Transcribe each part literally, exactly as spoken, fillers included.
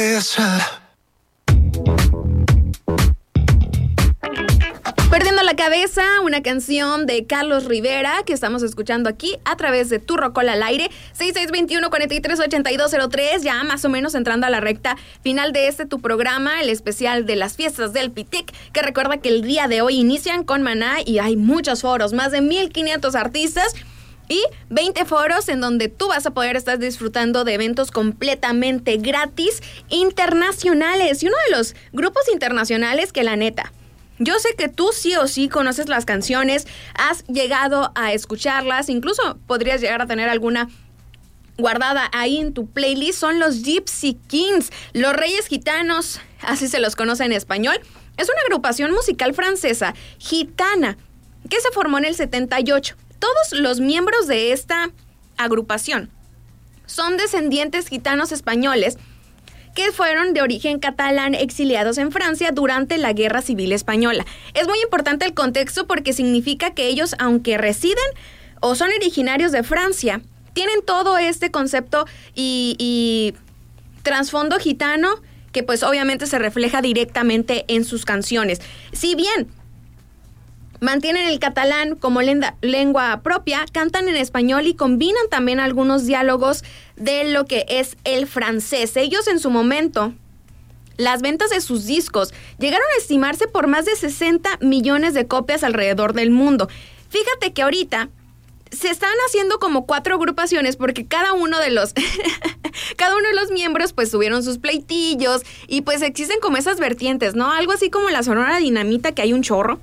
Perdiendo la cabeza, una canción de Carlos Rivera que estamos escuchando aquí a través de Tu Rocola al aire. seis seis dos uno, cuatro tres ocho dos cero tres, ya más o menos entrando a la recta final de este tu programa, el especial de las fiestas del Pitic, que recuerda que el día de hoy inician con Maná y hay muchos foros, más de mil quinientos artistas y veinte foros en donde tú vas a poder estar disfrutando de eventos completamente gratis internacionales. Y uno de los grupos internacionales que la neta, yo sé que tú sí o sí conoces las canciones, has llegado a escucharlas, incluso podrías llegar a tener alguna guardada ahí en tu playlist, son los Gypsy Kings, los Reyes Gitanos, así se los conoce en español. Es una agrupación musical francesa gitana que se formó en el setenta y ocho. Todos los miembros de esta agrupación son descendientes gitanos españoles que fueron de origen catalán exiliados en Francia durante la Guerra Civil Española. Es muy importante el contexto porque significa que ellos, aunque residen o son originarios de Francia, tienen todo este concepto y, y trasfondo gitano que pues obviamente se refleja directamente en sus canciones. Si bien mantienen el catalán como lenda, lengua propia, cantan en español y combinan también algunos diálogos de lo que es el francés. Ellos en su momento, las ventas de sus discos llegaron a estimarse por más de sesenta millones de copias alrededor del mundo. Fíjate que ahorita se están haciendo como cuatro agrupaciones porque cada uno de los cada uno de los miembros pues tuvieron sus pleitillos y pues existen como esas vertientes, ¿no? Algo así como la Sonora Dinamita, que hay un chorro,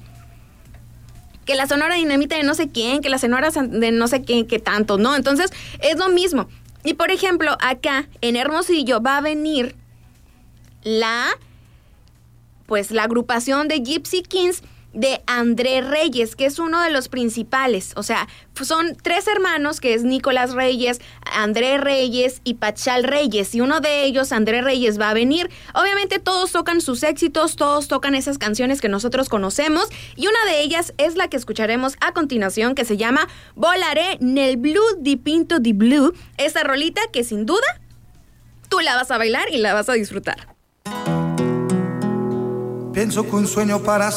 que la Sonora Dinamita de no sé quién, que la Sonora de no sé quién, que tanto, ¿no? Entonces, es lo mismo. Y, por ejemplo, acá, en Hermosillo, va a venir la, pues, la agrupación de Gypsy Kings de André Reyes, que es uno de los principales. O sea, son tres hermanos, que es Nicolás Reyes, André Reyes y Pachal Reyes. Y uno de ellos, André Reyes, va a venir. Obviamente todos tocan sus éxitos, todos tocan esas canciones que nosotros conocemos. Y una de ellas es la que escucharemos a continuación, que se llama Volaré nel blu di pinto di blu. Esa rolita que sin duda tú la vas a bailar y la vas a disfrutar. Pienso que un sueño para